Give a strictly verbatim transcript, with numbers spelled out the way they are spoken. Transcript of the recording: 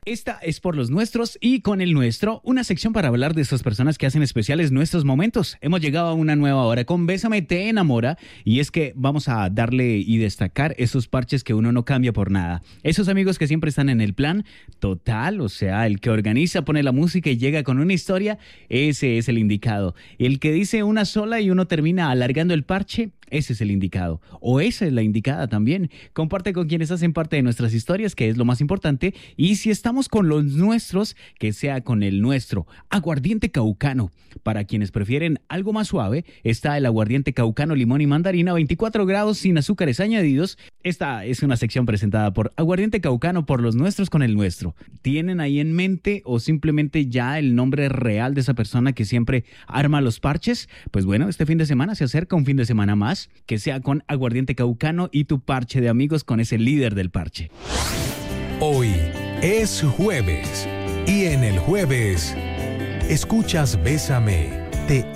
Esta es por los nuestros y con el nuestro, una sección para hablar de esas personas que hacen especiales nuestros momentos. Hemos llegado a una nueva hora con Bésame te enamora y es que vamos a darle y destacar esos parches que uno no cambia por nada. Esos amigos que siempre están en el plan total, o sea, el que organiza, pone la música y llega con una historia, ese es el indicado. El que dice una sola y uno termina alargando el parche, ese es el indicado. O esa es la indicada también. Comparte con quienes hacen parte de nuestras historias, que es lo más importante. Y si estamos con los nuestros, que sea con el nuestro. Aguardiente caucano. Para quienes prefieren algo más suave, está el aguardiente caucano, limón y mandarina, veinticuatro grados sin azúcares añadidos. Esta es una sección presentada por Aguardiente Caucano, por los nuestros con el nuestro. ¿Tienen ahí en mente o simplemente ya el nombre real de esa persona que siempre arma los parches? Pues bueno, este fin de semana se acerca un fin de semana más, que sea con Aguardiente Caucano y tu parche de amigos con ese líder del parche. Hoy es jueves y en el jueves escuchas Bésame te